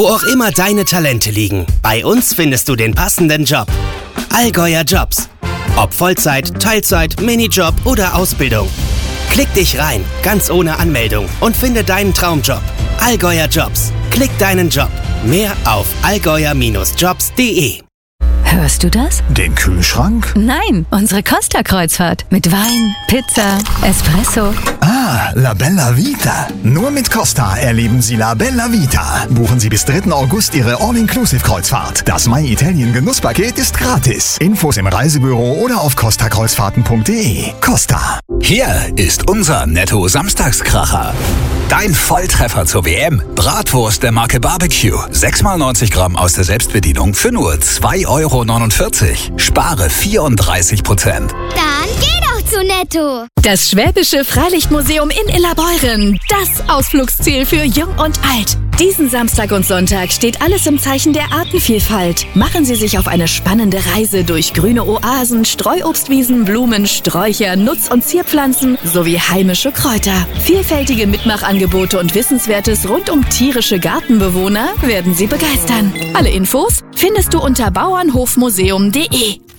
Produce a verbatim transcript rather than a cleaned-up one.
Wo auch immer deine Talente liegen, bei uns findest du den passenden Job. Allgäuer Jobs. Ob Vollzeit, Teilzeit, Minijob oder Ausbildung. Klick dich rein, ganz ohne Anmeldung und finde deinen Traumjob. Allgäuer Jobs. Klick deinen Job. Mehr auf allgäuer Bindestrich jobs punkt de. Hörst du das? Den Kühlschrank? Nein, unsere Costa-Kreuzfahrt. Mit Wein, Pizza, Espresso. Ah, La Bella Vita. Nur mit Costa erleben Sie La Bella Vita. Buchen Sie bis dritten August Ihre All-Inclusive-Kreuzfahrt. Das My Italien Genusspaket ist gratis. Infos im Reisebüro oder auf costa kreuzfahrten punkt de. Costa. Hier ist unser Netto-Samstagskracher. Dein Volltreffer zur W M. Bratwurst der Marke Barbecue. sechs mal neunzig Gramm aus der Selbstbedienung für nur zwei Euro neunundvierzig. Spare vierunddreißig Prozent. Dann geh doch zu Netto. Das Schwäbische Freilichtmuseum in Illerbeuren. Das Ausflugsziel für Jung und Alt. Diesen Samstag und Sonntag steht alles im Zeichen der Artenvielfalt. Machen Sie sich auf eine spannende Reise durch grüne Oasen, Streuobstwiesen, Blumen, Sträucher, Nutz- und Zierpflanzen sowie heimische Kräuter. Vielfältige Mitmachangebote und Wissenswertes rund um tierische Gartenbewohner werden Sie begeistern. Alle Infos findest du unter bauernhofmuseum punkt de.